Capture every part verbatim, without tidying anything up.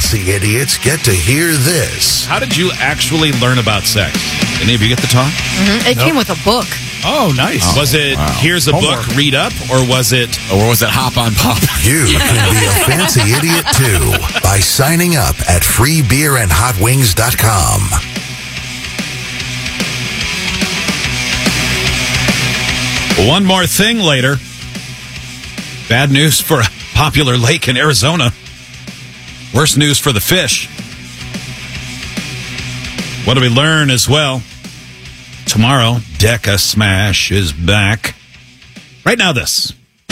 fancy idiots get to hear this. How did you actually learn about sex? Any of you get the talk? Mm-hmm. It nope. came with a book. Oh, nice. Oh, was it, wow. here's a Homework. book, read up, or was it... Or was it hop on pop? You can be a fancy idiot, too, by signing up at free beer and hot wings dot com. One more thing later. Bad news for a popular lake in Arizona. Worse news for the fish. What do we learn as well? Tomorrow, Deca Smash is back. Right now, this.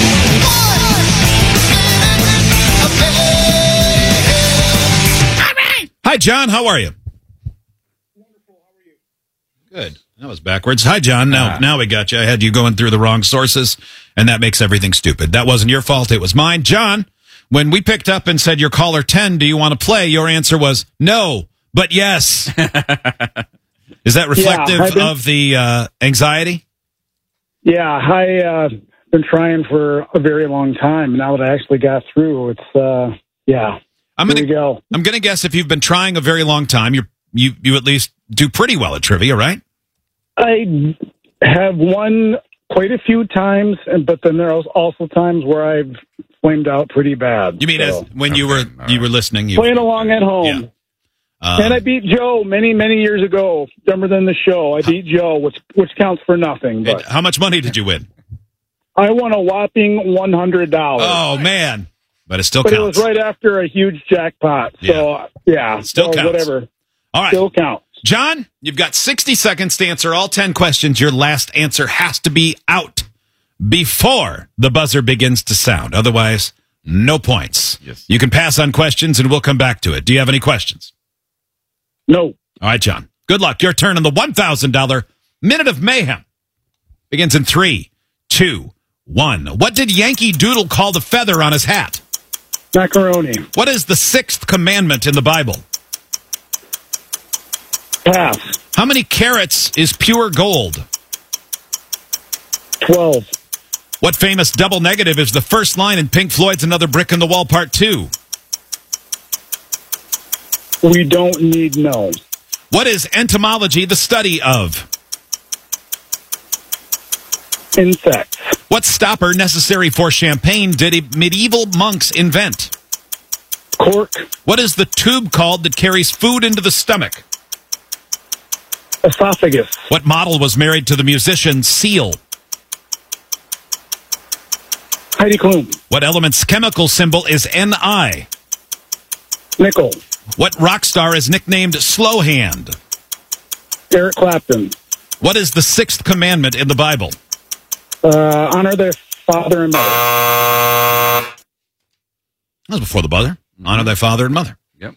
Hi, John. How are you? Wonderful. How are you? Good. That was backwards. Hi, John. Now, uh, now we got you. I had you going through the wrong sources, and that makes everything stupid. That wasn't your fault. It was mine. John, when we picked up and said, you're caller ten, do you want to play? Your answer was no, but yes. Is that reflective yeah, been, of the uh, anxiety? Yeah, I've uh, been trying for a very long time. Now that I actually got through, it's, uh, yeah. I'm Here gonna, we go. I'm going to guess if you've been trying a very long time, you're, you you at least do pretty well at trivia, right? I have won quite a few times, and but then there are also times where I've flamed out pretty bad. You mean so. as when okay, you were you were listening, you playing along at home, yeah. um, and I beat Joe many many years ago. Dumber than the show, I beat Joe, which which counts for nothing. But how much money did you win? I won a whopping one hundred dollars. Oh man! But it still but counts. It was right after a huge jackpot. So yeah, yeah still so counts. Whatever. All right, still counts. John, you've got sixty seconds to answer all ten questions. Your last answer has to be out before the buzzer begins to sound. Otherwise, no points. Yes. You can pass on questions, and we'll come back to it. Do you have any questions? No. All right, John. Good luck. Your turn on the one thousand dollars Minute of Mayhem. Begins in three, two, one. What did Yankee Doodle call the feather on his hat? Macaroni. What is the sixth commandment in the Bible? Pass. How many carats is pure gold? Twelve. What famous double negative is the first line in Pink Floyd's Another Brick in the Wall Part two? We don't need no. What is entomology the study of? Insects. What stopper necessary for champagne did medieval monks invent? Cork. What is the tube called that carries food into the stomach? Esophagus. What model was married to the musician Seal? Heidi Klum. What element's chemical symbol is Ni? Nickel. What rock star is nicknamed Slowhand? Eric Clapton. What is the sixth commandment in the Bible? Uh, honor their father and mother. That was before the buzzer. Mm-hmm. Honor thy father and mother. Yep.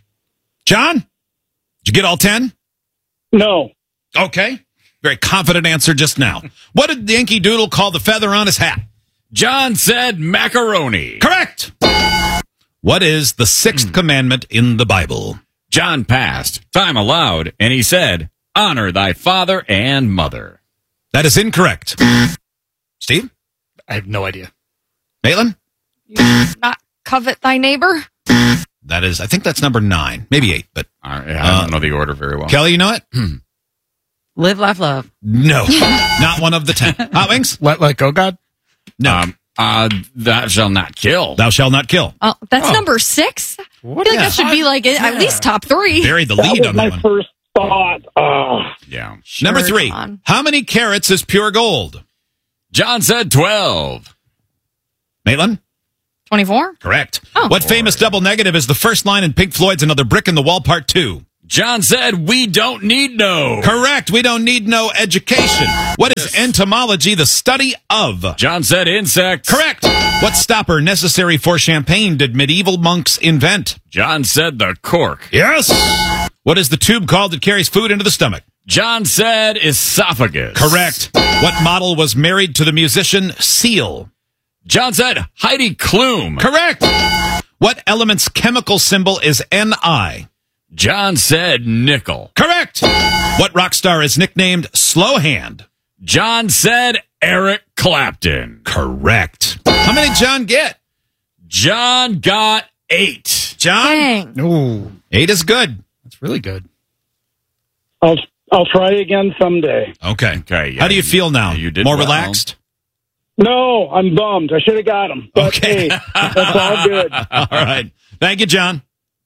John, did you get all ten? No. Okay. Very confident answer just now. What did Yankee Doodle call the feather on his hat? John said macaroni. Correct. What is the sixth mm. commandment in the Bible? John passed. Time allowed. And he said, honor thy father and mother. That is incorrect. Steve? I have no idea. Maitland? Not covet thy neighbor? That is, I think that's number nine. Maybe eight, but... Uh, yeah, I don't uh, know the order very well. Kelly, you know it? Live, laugh, love. No. Not one of the ten. Hot Wings? Let, let go, God? No. Um, uh, thou shalt not kill. Thou shalt not kill. Oh, that's oh. number six? What? I feel like Yeah. that should be like yeah. at least top three. Buried the That lead was on my that one. first thought. Oh. Yeah. Sure, Number three. John. How many carats is pure gold? John said twelve. Maitland? twenty-four? Correct. Oh. What famous double negative is the first line in Pink Floyd's Another Brick in the Wall Part two? John said we don't need no. Correct. We don't need no education. What is entomology, the study of? John said insects. Correct. What stopper necessary for champagne did medieval monks invent? John said the cork. Yes. What is the tube called that carries food into the stomach? John said esophagus. Correct. What model was married to the musician Seal? John said Heidi Klum. Correct. What element's chemical symbol is Ni? John said nickel. Correct. What rock star is nicknamed Slowhand? John said Eric Clapton. Correct. How many did John get? John got eight. John? Dang. Ooh, Eight is good. that's really good. I'll I'll try again someday. Okay. Okay, yeah, How do you you- feel now? you did More well. relaxed? No, I'm bummed. I should have got him. But Okay. hey, that's all good. All right. Thank you, John.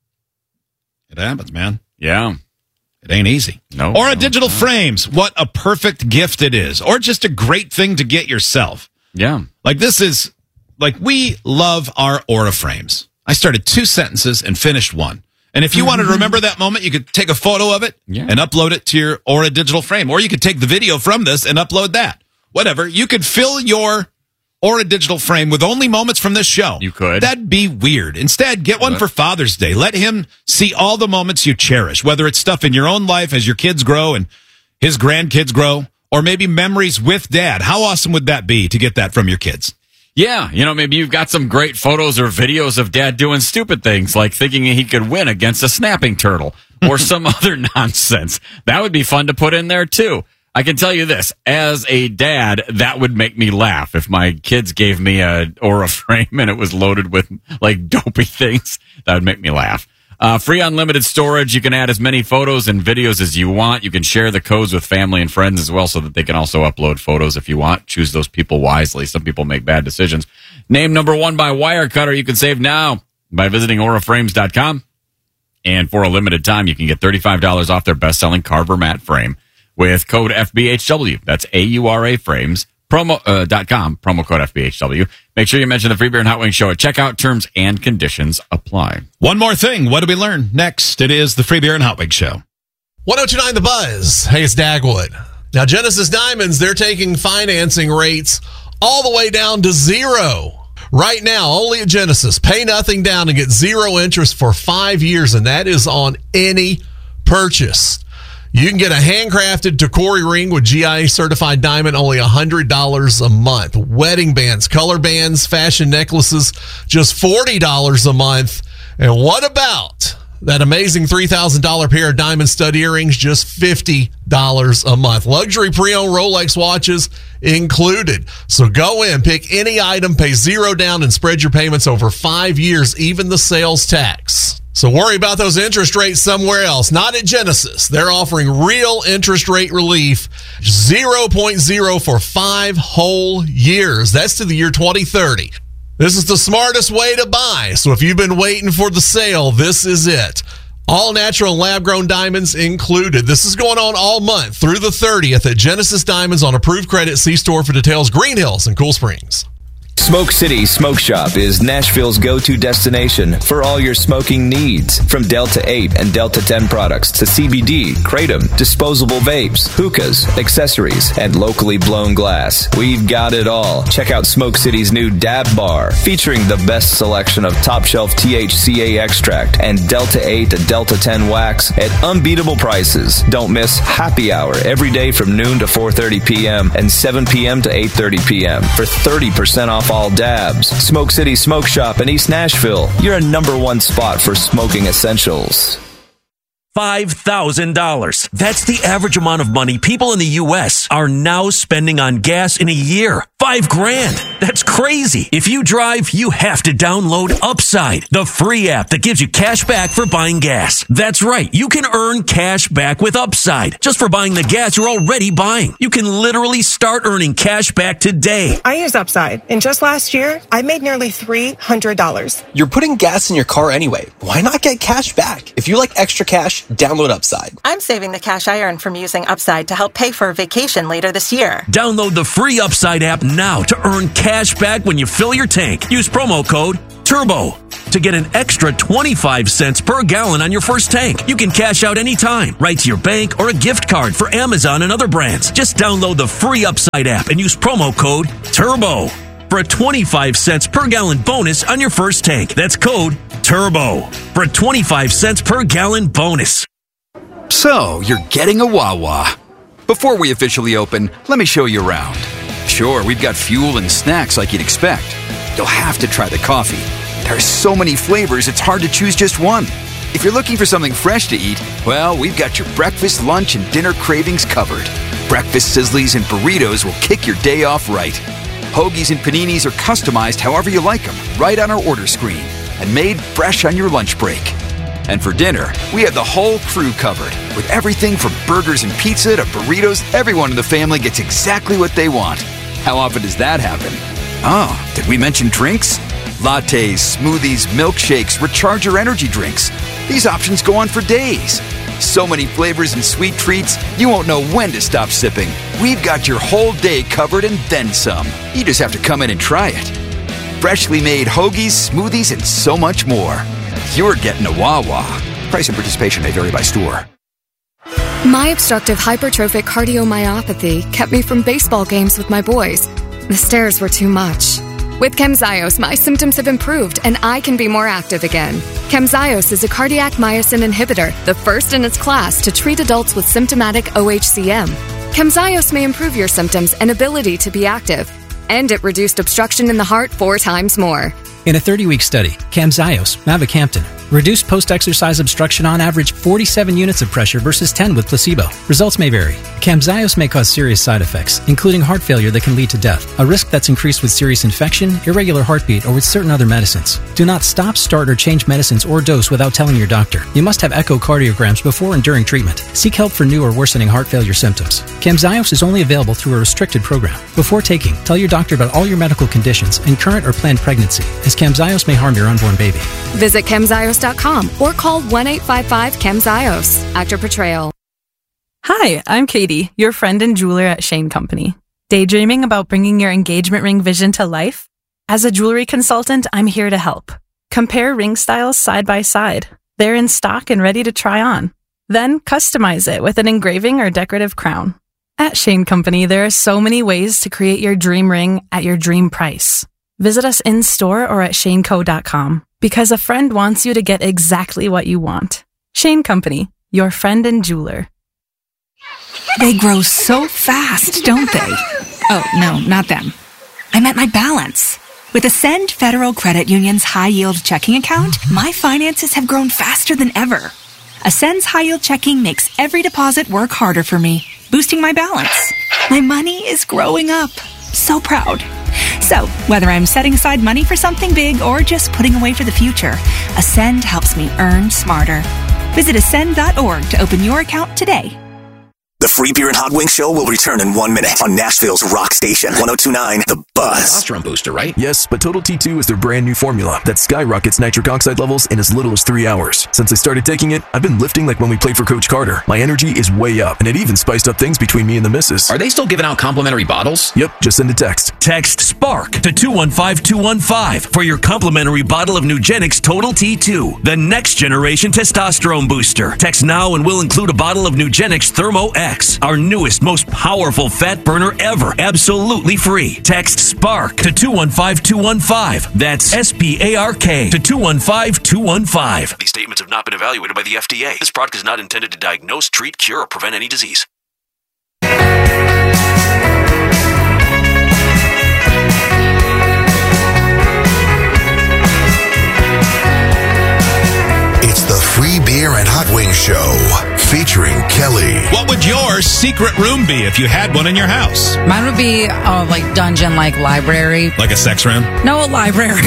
It happens, man. Yeah. It ain't easy. No. Or a no, digital no. frames. What a perfect gift it is. Or just a great thing to get yourself. Yeah. Like this is, like we love our Aura frames. I started two sentences and finished one. And if you wanted to remember that moment, you could take a photo of it Yeah. and upload it to your Aura digital frame. Or you could take the video from this and upload that. Whatever. You could fill your Aura digital frame with only moments from this show. You could. That'd be weird. Instead, get one What? for Father's Day. Let him see all the moments you cherish, whether it's stuff in your own life as your kids grow and his grandkids grow, or maybe memories with dad. How awesome would that be to get that from your kids? Yeah, you know, maybe you've got some great photos or videos of dad doing stupid things, like thinking he could win against a snapping turtle or some other nonsense. That would be fun to put in there, too. I can tell you this, as a dad, that would make me laugh if my kids gave me a Aura frame and it was loaded with, like, dopey things. That would make me laugh. Uh, free unlimited storage. You can add as many photos and videos as you want. You can share the codes with family and friends as well so that they can also upload photos if you want. Choose those people wisely. Some people make bad decisions. Name number one by Wirecutter. You can save now by visiting aura frames dot com. And for a limited time, you can get thirty-five dollars off their best-selling Carver matte frame with code F B H W. That's A U R A frames. Promo, uh, dot com, promo code F B H W. Make sure you mention the Free Beer and Hot Wings Show at checkout. Terms and conditions apply. One more thing. What did we learn? Next, it is the Free Beer and Hot Wings Show. one oh two point nine The Buzz. Hey, it's Dagwood. Now, Genesis Diamonds, they're taking financing rates all the way down to zero. Right now, only at Genesis. Pay nothing down and get zero interest for five years, and that is on any purchase. You can get a handcrafted Tacori ring with G I A certified diamond, only one hundred dollars a month. Wedding bands, color bands, fashion necklaces, just forty dollars a month. And what about that amazing three thousand dollars pair of diamond stud earrings, just fifty dollars a month. Luxury pre-owned Rolex watches included. So go in, pick any item, pay zero down, and spread your payments over five years, even the sales tax. So worry about those interest rates somewhere else, not at Genesis. They're offering real interest rate relief, zero point zero for five whole years. That's to the year twenty thirty. This is the smartest way to buy. So if you've been waiting for the sale, this is it. All natural and lab-grown diamonds included. This is going on all month through the thirtieth at Genesis Diamonds on approved credit. See store for details. Green Hills and Cool Springs. Smoke City Smoke Shop is Nashville's go-to destination for all your smoking needs. From Delta eight and Delta ten products to C B D, Kratom, disposable vapes, hookahs, accessories, and locally blown glass. We've got it all. Check out Smoke City's new Dab Bar, featuring the best selection of top-shelf T H C A extract and Delta eight to Delta ten wax at unbeatable prices. Don't miss Happy Hour every day from noon to four thirty p.m. and seven p.m. to eight thirty p.m. for thirty percent off all dabs. Smoke City Smoke Shop in East Nashville. You're a number one spot for smoking essentials. five thousand dollars. That's the average amount of money people in the U S are now spending on gas in a year. Five grand. That's crazy. If you drive, you have to download Upside, the free app that gives you cash back for buying gas. That's right. You can earn cash back with Upside just for buying the gas you're already buying. You can literally start earning cash back today. I use Upside, and just last year, I made nearly three hundred dollars. You're putting gas in your car anyway. Why not get cash back? If you like extra cash, download Upside. I'm saving the cash I earn from using Upside to help pay for a vacation later this year. Download the free Upside app now to earn cash back when you fill your tank. Use promo code TURBO to get an extra twenty-five cents per gallon on your first tank. You can cash out anytime, right to your bank or a gift card for Amazon and other brands. Just download the free Upside app and use promo code TURBO for a twenty-five cents per gallon bonus on your first tank. That's code TURBO for a twenty-five cents per gallon bonus. So, you're getting a Wawa. Before we officially open, let me show you around. Sure, we've got fuel and snacks like you'd expect. You'll have to try the coffee. There are so many flavors, it's hard to choose just one. If you're looking for something fresh to eat, well, we've got your breakfast, lunch, and dinner cravings covered. Breakfast sizzlies and burritos will kick your day off right. Hoagies and paninis are customized however you like them, right on our order screen. and made fresh on your lunch break. And for dinner, we have the whole crew covered. With everything from burgers and pizza to burritos, everyone in the family gets exactly what they want. How often does that happen? Oh, did we mention drinks? Lattes, smoothies, milkshakes, recharger energy drinks. These options go on for days. So many flavors and sweet treats, you won't know when to stop sipping. We've got your whole day covered and then some. You just have to come in and try it. Freshly made hoagies, smoothies, and so much more. You're getting a Wawa. Price and participation may vary by store. My obstructive hypertrophic cardiomyopathy kept me from baseball games with my boys. The stairs were too much. With Camzyos, my symptoms have improved and I can be more active again. Camzyos is a cardiac myosin inhibitor, the first in its class to treat adults with symptomatic O H C M. Camzyos may improve your symptoms and ability to be active. And it reduced obstruction in the heart four times more. In a thirty-week study, Camzyos, mavacamten, reduced post-exercise obstruction on average forty-seven units of pressure versus ten with placebo. Results may vary. Camzyos may cause serious side effects, including heart failure that can lead to death, a risk that's increased with serious infection, irregular heartbeat, or with certain other medicines. Do not stop, start, or change medicines or dose without telling your doctor. You must have echocardiograms before and during treatment. Seek help for new or worsening heart failure symptoms. Camzyos is only available through a restricted program. Before taking, tell your doctor about all your medical conditions and current or planned pregnancy, as Camzyos may harm your unborn baby. Visit camzyos dot com or call one eight five five camzyos. Actor portrayal. Hi, I'm Katie, your friend and jeweler at Shane Company. Daydreaming about bringing your engagement ring vision to life? As a jewelry consultant, I'm here to help. Compare ring styles side by side. They're in stock and ready to try on. Then customize it with an engraving or decorative crown. At Shane Company, there are so many ways to create your dream ring at your dream price. Visit us in-store or at shane co dot com because a friend wants you to get exactly what you want. Shane Company, your friend and jeweler. They grow so fast, don't they? Oh, no, not them. I meant my balance. With Ascend Federal Credit Union's high-yield checking account, my finances have grown faster than ever. Ascend's high-yield checking makes every deposit work harder for me, boosting my balance. My money is growing up. So proud. So, whether I'm setting aside money for something big or just putting away for the future, Ascend helps me earn smarter. Visit ascend dot org to open your account today. The Free Beer and Hot Wings Show will return in one minute on Nashville's rock station, one oh two point nine The Buzz. Testosterone booster, right? Yes, but Total T two is their brand new formula that skyrockets nitric oxide levels in as little as three hours. Since I started taking it, I've been lifting like when we played for Coach Carter. My energy is way up, and it even spiced up things between me and the missus. Are they still giving out complimentary bottles? Yep, just send a text. Text SPARK to two one five two one five for your complimentary bottle of Nugenix Total T two, the next generation testosterone booster. Text now and we'll include a bottle of Nugenix Thermo X, our newest, most powerful fat burner ever, absolutely free. Text SPARK to two one five two one five. That's S P A R K to two one five two one five. These statements have not been evaluated by the F D A. This product is not intended to diagnose, treat, cure, or prevent any disease. It's the Free Beer and Hot Wings Show, featuring Kelly. What would your secret room be if you had one in your house? Mine would be uh, like dungeon, like library. Like a sex room? No, a library.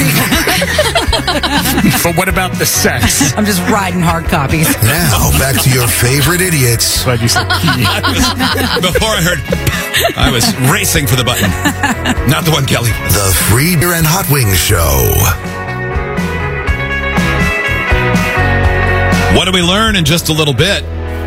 But what about the sex? I'm just writing hard copies. Now, back to your favorite idiots. Glad you said I was, before I heard, I was racing for the button. Not the one, Kelly. The Free Beer and Hot Wings Show. What do we learn in just a little bit?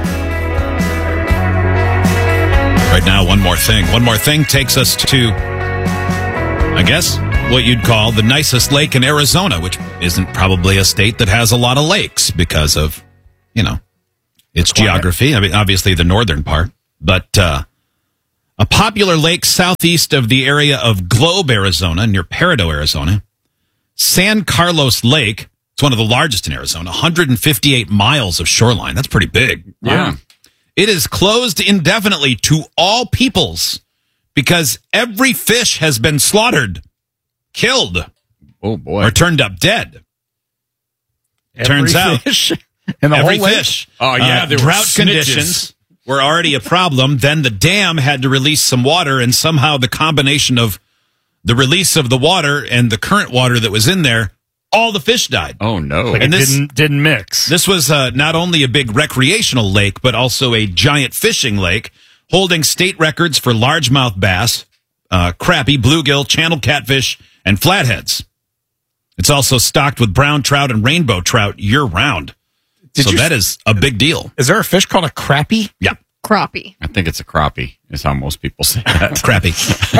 Right now, one more thing. One more thing takes us to, I guess, what you'd call the nicest lake in Arizona, which isn't probably a state that has a lot of lakes because of, you know, its geography. I mean, obviously the northern part. But uh, a popular lake southeast of the area of Globe, Arizona, near Peridot, Arizona, San Carlos Lake. It's one of the largest in Arizona, one hundred fifty-eight miles of shoreline. That's pretty big. Yeah. It is closed indefinitely to all peoples because every fish has been slaughtered, killed, oh boy, or turned up dead. Every Turns out, fish in the every whole lake? fish. Oh yeah, uh, there drought were snitches. conditions were already a problem. Then the dam had to release some water, and somehow the combination of the release of the water and the current water that was in there all the fish died. Oh, no. Like And it this- didn't, didn't mix. This was uh, not only a big recreational lake, but also a giant fishing lake, holding state records for largemouth bass, uh, crappie, bluegill, channel catfish, and flatheads. It's also stocked with brown trout and rainbow trout year-round. Did So you- that is a big deal. Is there a fish called a crappie? Yeah. Crappie. I think it's a crappie, is how most people say that. Crappie.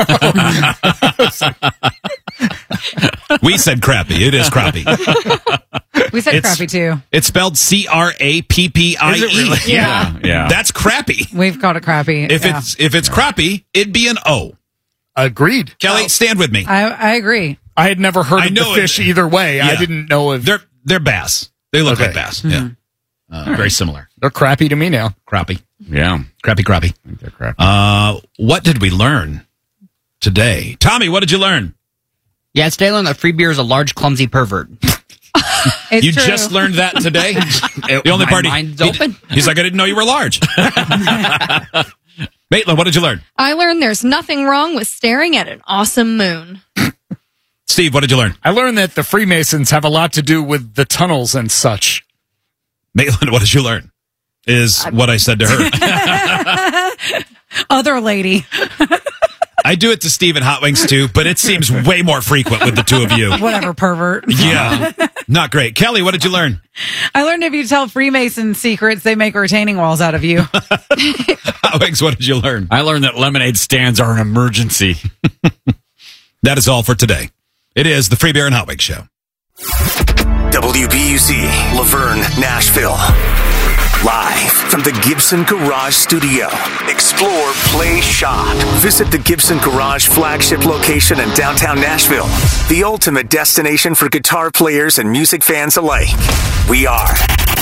We said crappie. It is crappie. We said It's- crappie too. It's spelled C R A P P I E. Is it really? Yeah, yeah. That's crappie. We've got a crappie. If yeah. it's if it's crappie, it'd be an O. Agreed. Kelly, stand with me. I, I agree. I had never heard I of know the fish it- either way. I Yeah. didn't know if They're they're bass. They look Okay. like bass. Yeah. Uh, very similar. they're crappie to me now. Crappie. Yeah. Crappie, crappie. I think they're crappie. Uh, what did we learn today? Tommy, what did you learn? Yeah, today I learned that free beer is a large, clumsy pervert. It's you true. just learned that today? It- The only my party. mind's he- open. He's like, I didn't know you were large. Maitland, what did you learn? I learned there's nothing wrong with staring at an awesome moon. Steve, what did you learn? I learned that the Freemasons have a lot to do with the tunnels and such. Maitland, what did you learn? Is what I said to her. Other lady. I do it to Steve and Hot Wings too, but it seems way more frequent with the two of you. Whatever, pervert. Yeah. Not great. Kelly, what did you learn? I learned if you tell Freemason secrets, they make retaining walls out of you. Hot Wings, what did you learn? I learned that lemonade stands are an emergency. That is all for today. It is the Free Beer and Hot Wings Show. W B U C, Laverne, Nashville. Live from the Gibson Garage Studio. Explore, play, shop. Visit the Gibson Garage flagship location in downtown Nashville. The ultimate destination for guitar players and music fans alike. We are